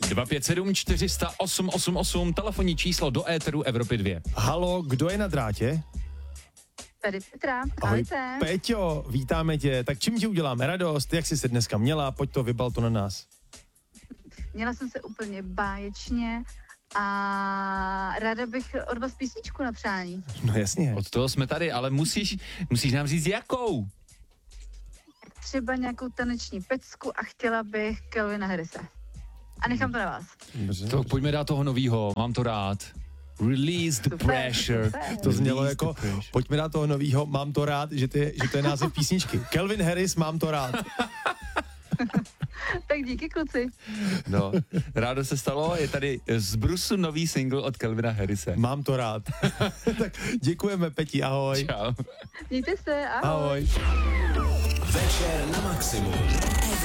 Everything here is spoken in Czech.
257 400 888, telefonní číslo do éteru Evropy 2. Halo, kdo je na drátě? Tady Petra, Ahoj, ahojte. Péťo, vítáme tě. Tak čím ti uděláme radost? Jak jsi se dneska měla? Pojď to, vybal to na nás. Měla jsem se úplně báječně a ráda bych od vás písničku na přání. No jasně. Od toho jsme tady, ale musíš nám říct jakou. Třeba nějakou taneční pecku a chtěla bych Calvina Harrise. A nechám to na vás. Dobře. To pojďme dát toho novýho, mám to rád. Release the Super, pressure. super. To znělo Release jako, the pressure. pojďme dát toho novýho, mám to rád, že to je název písničky. Calvin Harris, mám to rád. Tak díky, kluci. No, rádo se stalo, je tady z Brusu nový single od Calvina Harrise. Mám to rád. Tak děkujeme, Peti, ahoj. Čau. Mějte se, ahoj. Ahoj. Večer na maximum.